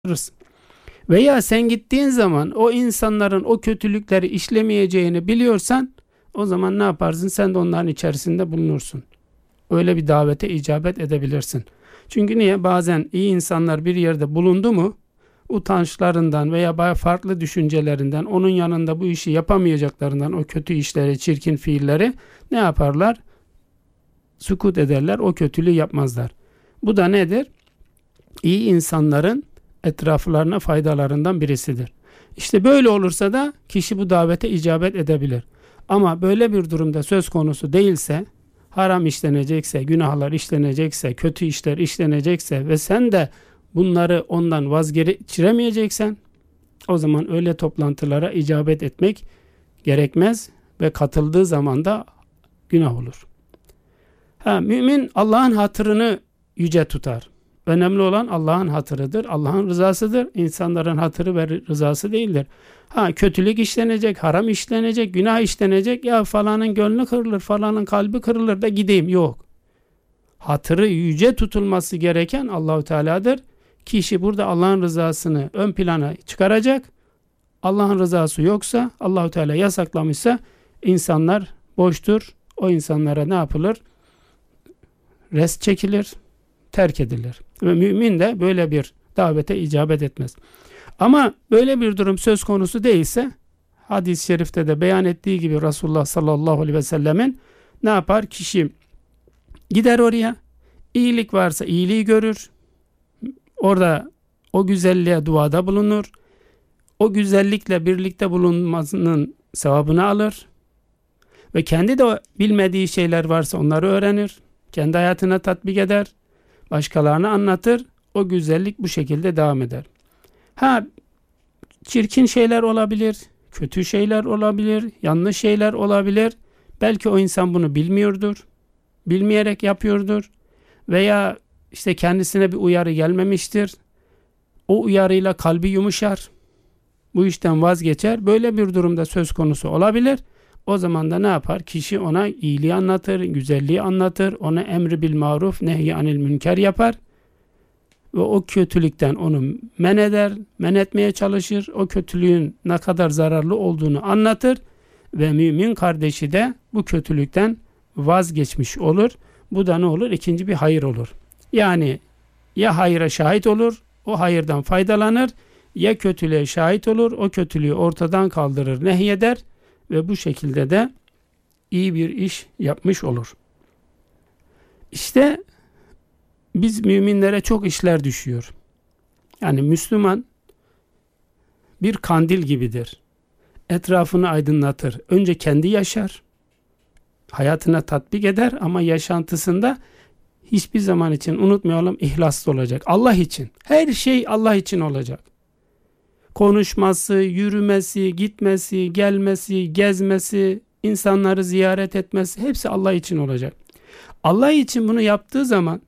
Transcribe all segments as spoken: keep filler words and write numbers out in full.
Veya sen gittiğin zaman o insanların o kötülükleri işlemeyeceğini biliyorsan o zaman ne yaparsın? Sen de onların içerisinde bulunursun. Öyle bir davete icabet edebilirsin. Çünkü niye? Bazen iyi insanlar bir yerde bulundu mu utançlarından veya farklı düşüncelerinden, onun yanında bu işi yapamayacaklarından, o kötü işleri, çirkin fiilleri ne yaparlar? Sükut ederler, o kötülüğü yapmazlar. Bu da nedir? İyi insanların etraflarına faydalarından birisidir. İşte böyle olursa da kişi bu davete icabet edebilir. Ama böyle bir durumda söz konusu değilse, haram işlenecekse, günahlar işlenecekse, kötü işler işlenecekse ve sen de bunları ondan vazgeçiremeyeceksen, o zaman öyle toplantılara icabet etmek gerekmez ve katıldığı zaman da günah olur. Ha, mümin Allah'ın hatırını yüce tutar. Önemli olan Allah'ın hatırıdır, Allah'ın rızasıdır. İnsanların hatırı ve rızası değildir. Ha, kötülük işlenecek, haram işlenecek, günah işlenecek. Ya falanın gönlü kırılır, falanın kalbi kırılır da gideyim. Yok. Hatırı yüce tutulması gereken Allahu Teala'dır. Kişi burada Allah'ın rızasını ön plana çıkaracak. Allah'ın rızası yoksa, Allahu Teala yasaklamışsa insanlar boştur. O insanlara ne yapılır? Rest çekilir, terk edilir. Ve mümin de böyle bir davete icabet etmez. Ama böyle bir durum söz konusu değilse, hadis-i şerifte de beyan ettiği gibi Resulullah sallallahu aleyhi ve sellemin ne yapar? Kişi gider oraya, iyilik varsa iyiliği görür, orada o güzelliğe duada bulunur, o güzellikle birlikte bulunmasının sevabını alır ve kendi de bilmediği şeyler varsa onları öğrenir, kendi hayatına tatbik eder, başkalarına anlatır, o güzellik bu şekilde devam eder. Ha, çirkin şeyler olabilir, kötü şeyler olabilir, yanlış şeyler olabilir. Belki o insan bunu bilmiyordur, bilmeyerek yapıyordur veya işte kendisine bir uyarı gelmemiştir. O uyarıyla kalbi yumuşar, bu işten vazgeçer. Böyle bir durumda söz konusu olabilir. O zaman da ne yapar? Kişi ona iyiliği anlatır, güzelliği anlatır, ona emri bil maruf, nehy anil münker yapar ve o kötülükten onu men eder, men etmeye çalışır. O kötülüğün ne kadar zararlı olduğunu anlatır ve mümin kardeşi de bu kötülükten vazgeçmiş olur. Bu da ne olur? İkinci bir hayır olur. Yani ya hayıra şahit olur, o hayırdan faydalanır, ya kötülüğe şahit olur, o kötülüğü ortadan kaldırır, nehyeder ve bu şekilde de iyi bir iş yapmış olur. İşte biz müminlere çok işler düşüyor. Yani Müslüman bir kandil gibidir. Etrafını aydınlatır. Önce kendi yaşar, hayatına tatbik eder ama yaşantısında hiçbir zaman için unutmayalım ihlaslı olacak. Allah için. Her şey Allah için olacak. Konuşması, yürümesi, gitmesi, gelmesi, gezmesi, insanları ziyaret etmesi hepsi Allah için olacak. Allah için bunu yaptığı zaman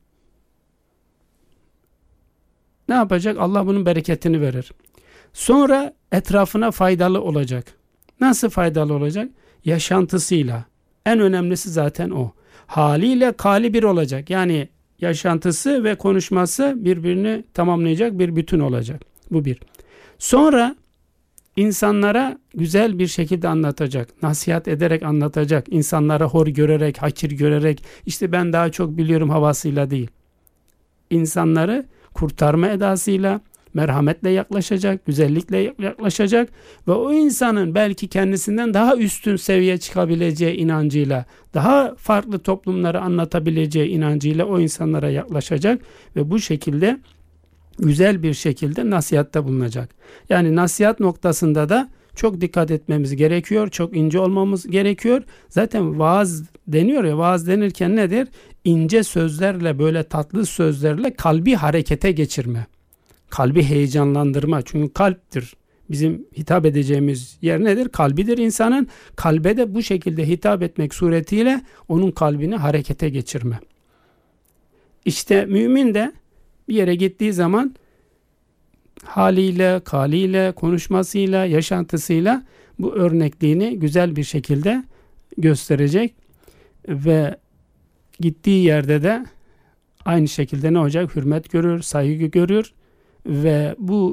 ne yapacak? Allah bunun bereketini verir. Sonra etrafına faydalı olacak. Nasıl faydalı olacak? Yaşantısıyla. En önemlisi zaten o. Haliyle kali bir olacak. Yani yaşantısı ve konuşması birbirini tamamlayacak bir bütün olacak. Bu bir. Sonra insanlara güzel bir şekilde anlatacak, nasihat ederek anlatacak, insanlara hor görerek, hakir görerek, işte ben daha çok biliyorum havasıyla değil. İnsanları kurtarma edasıyla, merhametle yaklaşacak, güzellikle yaklaşacak ve o insanın belki kendisinden daha üstün seviye çıkabileceği inancıyla, daha farklı toplumları anlatabileceği inancıyla o insanlara yaklaşacak ve bu şekilde güzel bir şekilde nasihatte bulunacak. Yani nasihat noktasında da çok dikkat etmemiz gerekiyor. Çok ince olmamız gerekiyor. Zaten vaaz deniyor ya, vaaz denirken nedir? İnce sözlerle, böyle tatlı sözlerle kalbi harekete geçirme. Kalbi heyecanlandırma. Çünkü kalptir. Bizim hitap edeceğimiz yer nedir? Kalbidir insanın. Kalbe de bu şekilde hitap etmek suretiyle onun kalbini harekete geçirme. İşte mümin de bir yere gittiği zaman haliyle, kaliyle, konuşmasıyla, yaşantısıyla bu örnekliğini güzel bir şekilde gösterecek ve gittiği yerde de aynı şekilde ne olacak? Hürmet görür, saygı görür ve bu